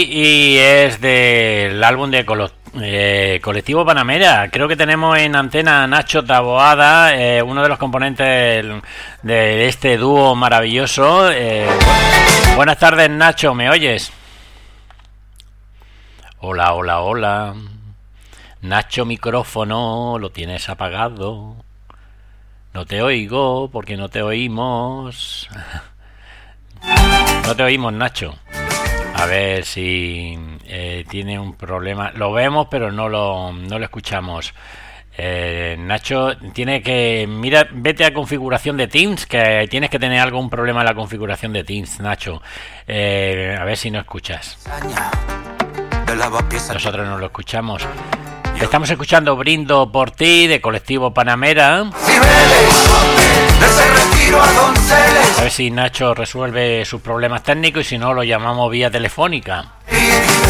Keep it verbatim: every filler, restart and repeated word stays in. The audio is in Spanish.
Y es del álbum de Colo eh, Colectivo Panamera. Creo que tenemos en antena a Nacho Taboada, eh, uno de los componentes del, de este dúo maravilloso. Eh, bu buenas tardes, Nacho, ¿me oyes? Hola, hola, hola. Nacho, micrófono, lo tienes apagado. No te oigo porque no te oímos. No te oímos, Nacho. A ver si eh, tiene un problema. Lo vemos, pero no lo, no lo escuchamos. Eh, Nacho, tiene que... Mira, vete a configuración de Teams, que tienes que tener algún problema en la configuración de Teams, Nacho. Eh, a ver si no escuchas. Nosotros no lo escuchamos. Te estamos escuchando Brindo por ti, de Colectivo Panamera. A ver si Nacho resuelve sus problemas técnicos y si no lo llamamos vía telefónica.